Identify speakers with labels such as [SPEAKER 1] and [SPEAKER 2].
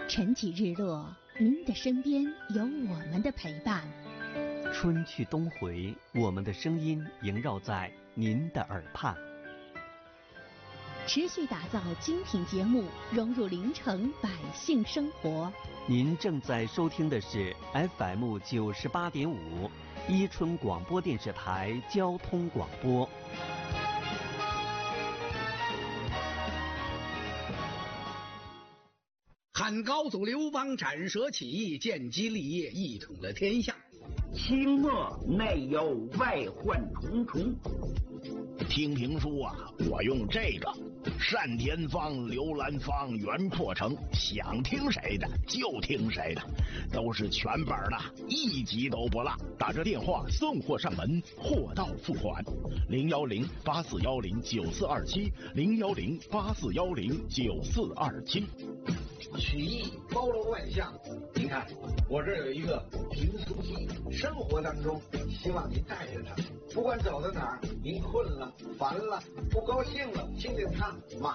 [SPEAKER 1] 晨起日落，您的身边有我们的陪伴。
[SPEAKER 2] 春去冬回，我们的声音萦绕在您的耳畔。
[SPEAKER 1] 持续打造精品节目，融入临城百姓生活。
[SPEAKER 2] 您正在收听的是 FM 98.5伊春广播电视台交通广播。
[SPEAKER 3] 汉高祖刘邦斩蛇起义，建基立业，一统了天下。
[SPEAKER 4] 清末内忧外患重重。
[SPEAKER 5] 听评书啊，我用这个单田芳、刘兰芳、袁阔成，想听谁的就听谁的，都是全本的，一集都不落。打着电话送货上门，货到付款。010-8410-9427，010-8410-9427。
[SPEAKER 6] 曲艺包罗万象，您看我这有一个评书机，生活当中希望您带着它，不管走到哪儿，您困了、烦了、不高兴了，听听它。